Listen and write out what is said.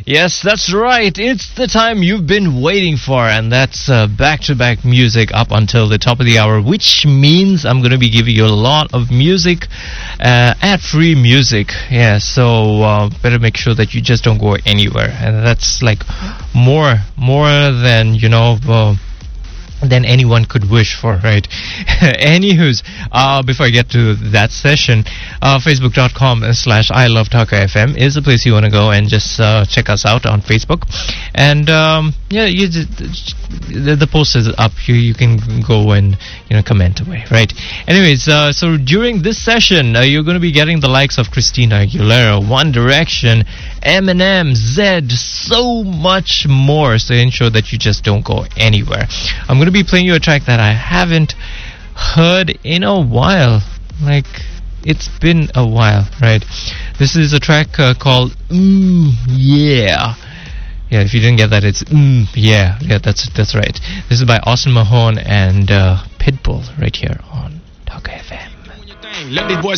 Yes, that's right. It's the time you've been waiting for, and that's back-to-back music up until the top of the hour, which means I'm going to be giving you a lot of music, ad-free music. Yeah, so better make sure that you just don't go anywhere. And that's like more than, than anyone could wish for, right? Anywho's, before I get to that session, facebook.com/I Love Dhaka FM is the place you want to go and just check us out on Facebook. And the post is up. You can go and comment away, right? Anyways, so during this session, you're going to be getting the likes of Christina Aguilera, One Direction, Eminem, Zedd, so much more. So ensure that you just don't go anywhere. I'm going to be playing you a track that I haven't heard in a while. Like, it's been a while, right? This is a track called Yeah. Yeah, if you didn't get that, it's Yeah. Yeah, that's right. This is by Austin Mahone and Pitbull right here on Dhaka FM. Let these boys